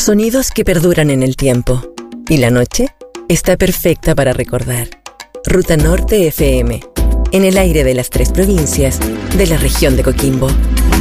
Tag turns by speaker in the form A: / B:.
A: Sonidos que perduran en el tiempo. Y la noche está perfecta para recordar. Ruta Norte FM, en el aire de las 3 provincias de la región de Coquimbo.